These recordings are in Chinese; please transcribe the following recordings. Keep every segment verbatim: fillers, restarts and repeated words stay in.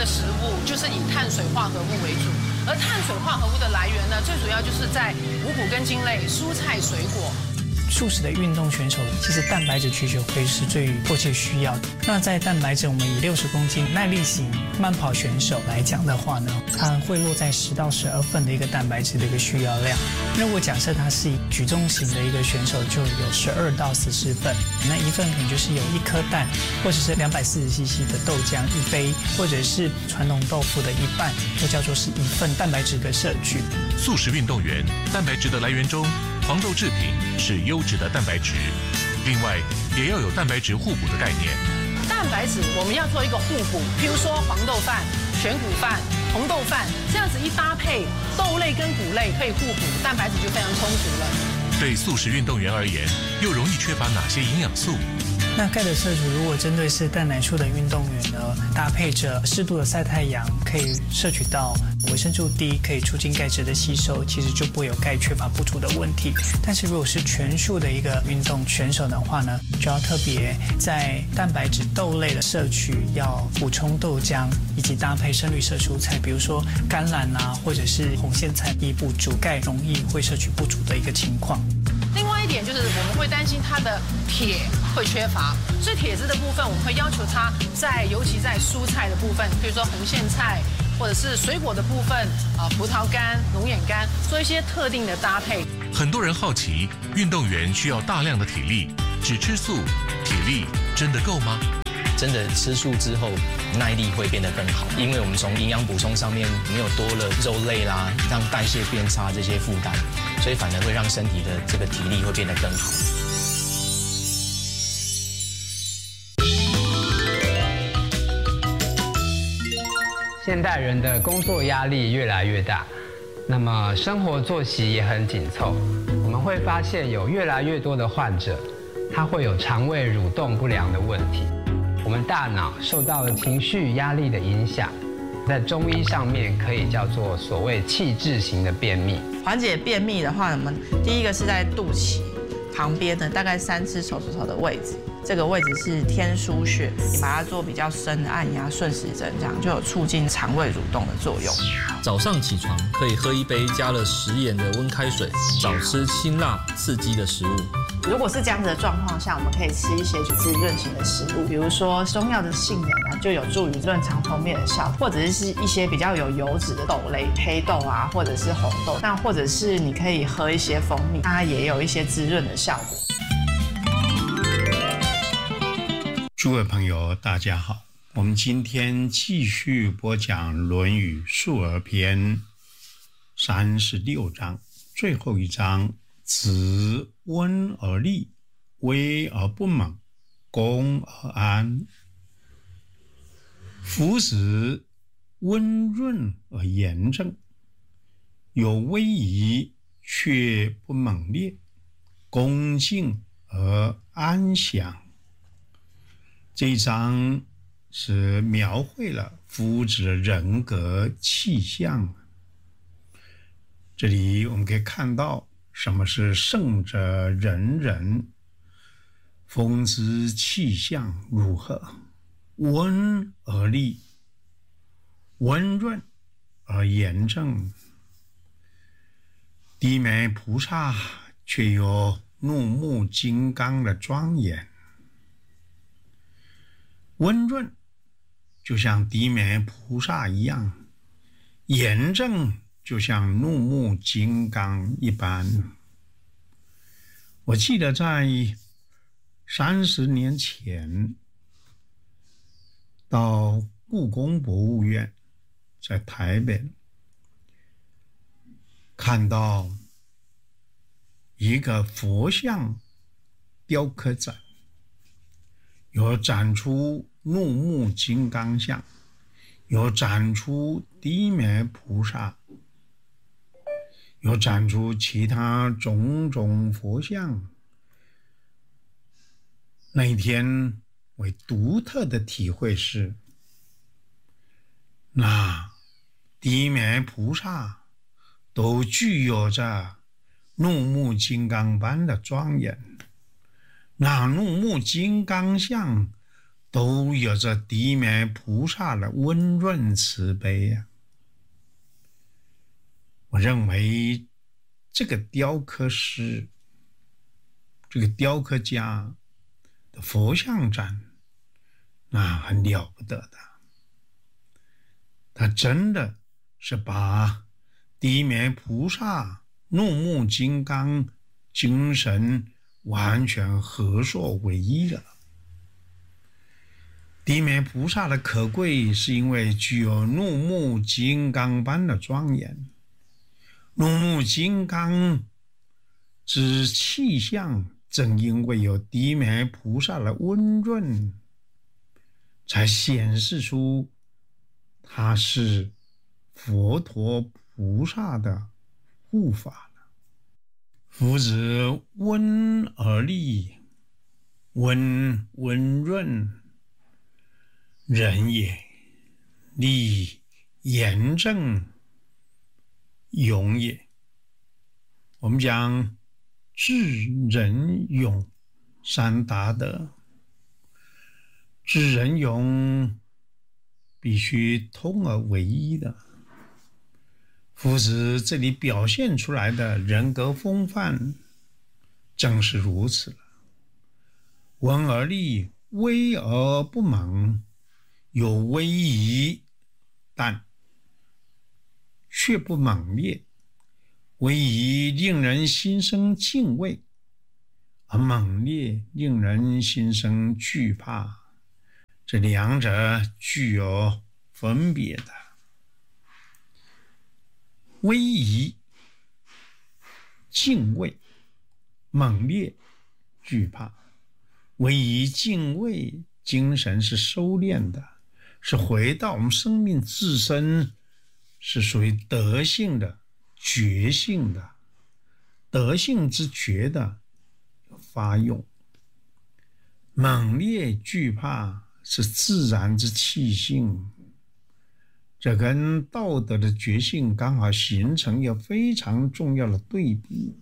的食物就是以碳水化合物为主，而碳水化合物的来源呢，最主要就是在五谷根茎类、蔬菜、水果。 素食的运动选手，其实蛋白质需求会是最迫切需要的。那在蛋白质，我们以六十公斤耐力型慢跑选手来讲的话呢，它会落在十到十二份的一个蛋白质的一个需要量。如果假设它是以举重型的一个选手，就有十二到十四份，那一份可能就是有一颗蛋，或者是两百四十 C C 的豆浆一杯，或者是传统豆腐的一半，都叫做是一份蛋白质的摄取。 素食运动员蛋白质的来源中，黄豆制品是优质的蛋白质，另外也要有蛋白质互补的概念。 蛋白质我们要做一个互补，譬如说黄豆饭、全谷饭、红豆饭，这样子一搭配，豆类跟谷类可以互补，蛋白质就非常充足了。 对素食运动员而言，又容易缺乏哪些营养素？ 那钙的摄取，如果针对是蛋奶素的运动员呢，搭配着适度的晒太阳，可以摄取到维生素 D， 可以促进钙质的吸收，其实就不会有钙缺乏不足的问题。但是如果是全素的一个运动选手的话呢，就要特别在蛋白质豆类的摄取要补充豆浆，以及搭配深绿色蔬菜，比如说甘蓝啊，或者是红苋菜，以补足钙容易会摄取不足的一个情况。 另外一点就是我们会担心它的铁会缺乏，所以铁质的部分我们会要求它在，尤其在蔬菜的部分，比如说红苋菜，或者是水果的部分，啊，葡萄干、龙眼干，做一些特定的搭配。 很多人好奇，运动员需要大量的体力，只吃素，体力真的够吗？ 真的吃素之后，耐力会变得更好，因为我们从营养补充上面没有多了肉类啦，让代谢变差这些负担，所以反而会让身体的这个体力会变得更好。 现代人的工作压力越来越大，那么生活作息也很紧凑，我们会发现有越来越多的患者，他会有肠胃蠕动不良的问题。我们大脑受到了情绪压力的影响，在中医上面可以叫做所谓气滞型的便秘。 缓解便秘的话，我们第一个是在肚脐旁边的大概三只手指头的位置，这个位置是天枢穴，你把它做比较深的按压顺时针，这样就有促进肠胃蠕动的作用。 早上起床可以喝一杯加了食盐的温开水，少吃辛辣刺激的食物。 如果是这样子的状况下，我们可以吃一些滋润型的食物，比如说中药的杏仁啊，就有助于润肠通便的效果，或者是一些比较有油脂的豆类，黑豆啊，或者是红豆，那或者是你可以喝一些蜂蜜，它也有一些滋润的效果。 诸位朋友，大家好，我们今天继续播讲《论语述而篇》三十六章，最后一章。子温而立，威而不猛，恭而安。夫子温润而严正，有威仪却不猛烈，恭敬而安详。这一章是描绘了夫子的人格气象。这里我们可以看到什么是圣者仁人，风之气象如何？温而立，温润而严正。低眉菩萨却有怒目金刚的庄严。温润就像低眉菩萨一样，严正就像怒目金刚一般。我记得在三十年前到故宫博物院，在台北看到一个佛像雕刻展，有展出怒目金刚像，有展出低眉菩萨，有展出其他种种佛像。那一天我独特的体会是，那低眉菩萨都具有着怒目金刚般的庄严，那怒目金刚像都有着地面菩萨的温润慈悲啊。我认为这个雕刻师，这个雕刻家的佛像展，那很了不得的。他真的是把地面菩萨、怒目金刚精神完全合作为一了。地面菩萨的可贵，是因为具有怒目金刚般的庄严。怒目金刚之气象，正因为有地面菩萨的温润，才显示出他是佛陀菩萨的护法。夫子温而立，温温润，仁也；立严正，勇也。我们讲智仁勇三大德，智仁勇必须通而为一的。夫子这里表现出来的人格风范正是如此了。温而立，威而不猛，有威仪，但却不猛烈。威仪令人心生敬畏，而猛烈令人心生惧怕，这两者具有分别的。威仪、敬畏、猛烈、惧怕。威仪、敬畏精神是收敛的，是回到我们生命自身，是属于德性的、觉性的，德性之觉的发用。猛烈、惧怕是自然之气性，这跟道德的觉性刚好形成一个非常重要的对比。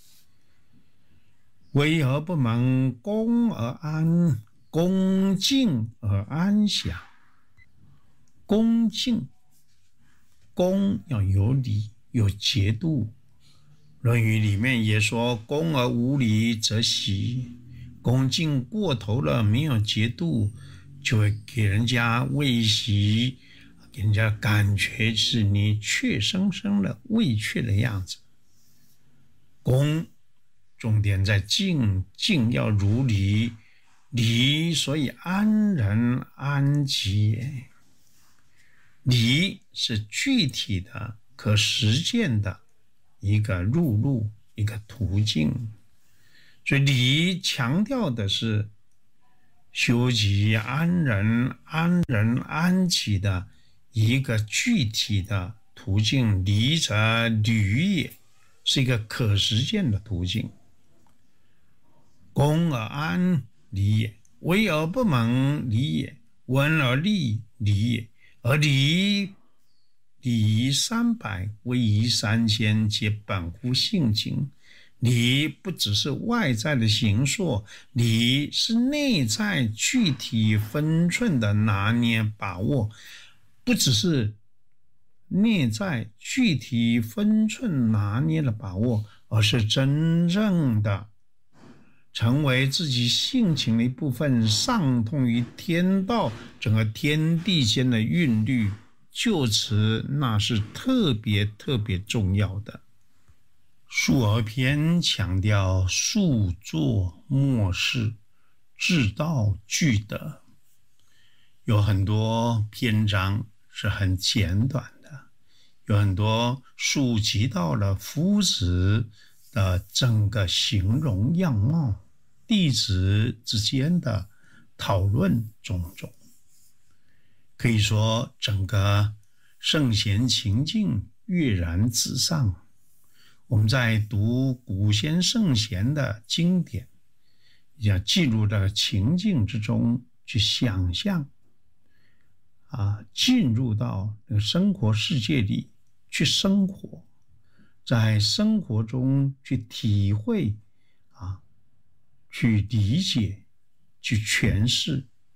威而不猛，恭而安，恭敬而安详。恭敬，恭要有礼，有节度。论语里面也说，恭而无礼则喜。恭敬过头了，没有节度，就会给人家畏喜，给人家感觉是你怯生生的畏怯的样子。恭重点在敬，敬要如礼，礼所以安人安己也。礼是具体的、可实践的一个入路，一个途径。所以礼强调的是修己安人、安人安己的一个具体的途径。礼者履也，是一个可实践的途径。恭而安，礼也；威而不猛，礼也；温而立，礼也。而礼，礼仪三百，威仪三千，皆本乎性情。礼不只是外在的形塑，礼是内在具体分寸的拿捏把握，不只是内在具体分寸拿捏的把握，而是真正的成为自己性情的一部分，上通于天道，整个天地间的韵律，就此那是特别特别重要的。述而篇强调述作默示，至道具德，有很多篇章是很简短的，有很多述及到了夫子的整个形容样貌，弟子之间的讨论种种。可以说整个圣贤情境跃然纸上。我们在读古先圣贤的经典，要进入到情境之中去想象，啊，进入到那个生活世界里去生活，在生活中去体会，啊，去理解，去诠释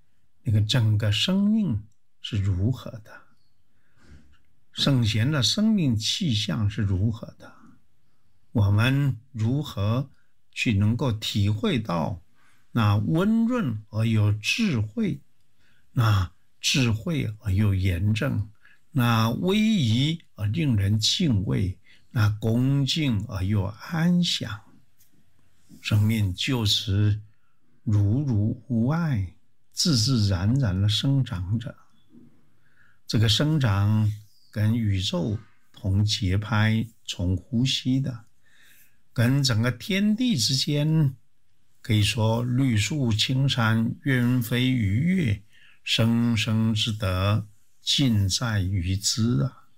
那个整个生命是如何的，圣贤的生命气象是如何的，我们如何去能够体会到那温润而有智慧，那智慧而又严正，那威仪而令人敬畏，那恭敬而又安详。生命就此如如无碍，自自然然的生长着。这个生长跟宇宙同节拍，同呼吸的，跟整个天地之间，可以说绿树青山，鸢飞鱼跃，生生之德尽在于兹啊。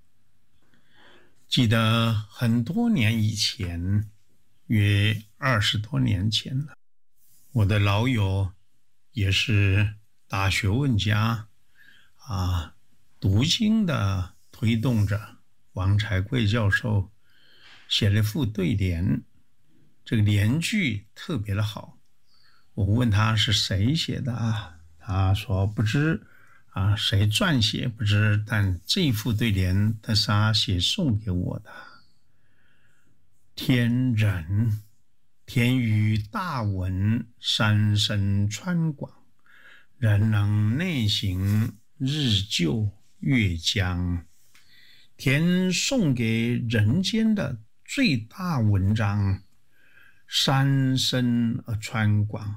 记得很多年以前，约二十多年前了，我的老友也是大学问家啊，读经的推动着，王才贵教授写了一副对联，这个联句特别的好。我问他是谁写的啊？他说不知啊，谁撰写不知，但这一副对联他是他写送给我的。天人，天宇大文，山深川广，人能内省，日就月将。天送给人间的最大文章，山深而川广。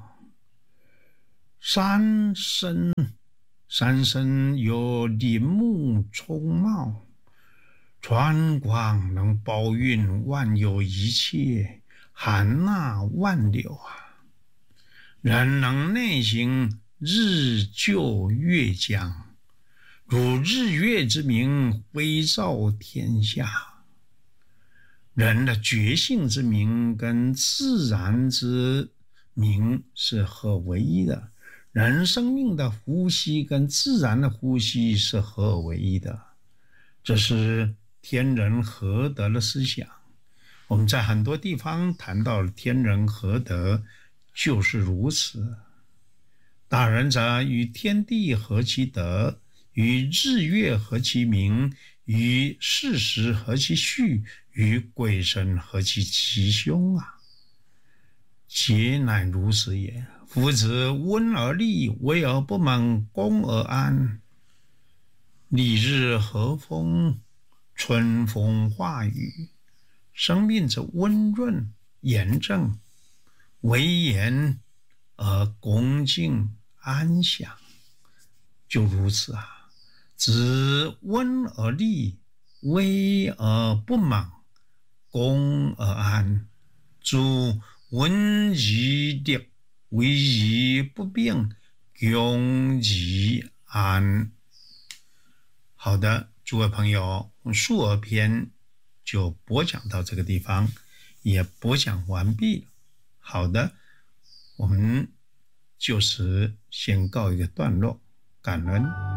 山深，山深有林木葱茂，川广能包蕴万有一切，含纳万流啊。人能内省，日就月将，如日月之明，辉照天下。人的觉性之明跟自然之明是合为一的，人生命的呼吸跟自然的呼吸是合而为一的，这是天人合德的思想。我们在很多地方谈到天人合德，就是如此。大人者，与天地合其德，与日月合其明，与事实合其序，与鬼神合其吉凶啊！皆乃如此也。夫子温而立，威而不猛，恭而安。丽日和风，春风化雨。生命之温润严正，威严而恭敬安详，就如此啊！子温而立，威而不猛，恭而安。主温而立，威而不病，恭而安。好的，诸位朋友，述而篇就播讲到这个地方，也播讲完毕了。好的，我们就此先告一个段落，感恩。